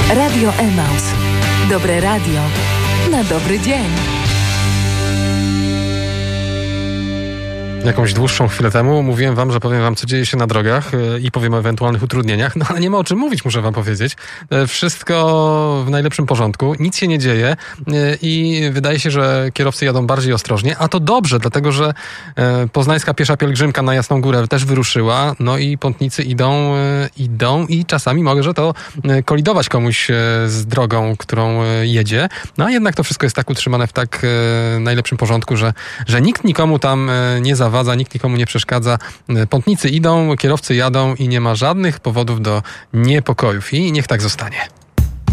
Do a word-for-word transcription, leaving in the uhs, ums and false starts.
Radio Emaus. Dobre radio na dobry dzień. Jakąś dłuższą chwilę temu mówiłem wam, że powiem wam, co dzieje się na drogach i powiem o ewentualnych utrudnieniach, no ale nie ma o czym mówić, muszę wam powiedzieć. Wszystko w najlepszym porządku, nic się nie dzieje i wydaje się, że kierowcy jadą bardziej ostrożnie, a to dobrze, dlatego że poznańska piesza pielgrzymka na Jasną Górę też wyruszyła, no i pątnicy idą, idą i czasami może to kolidować komuś z drogą, którą jedzie, no a jednak to wszystko jest tak utrzymane w tak najlepszym porządku, że, że nikt nikomu tam nie zawadza, nikt nikomu nie przeszkadza. Pątnicy idą, kierowcy jadą i nie ma żadnych powodów do niepokojów. I niech tak zostanie.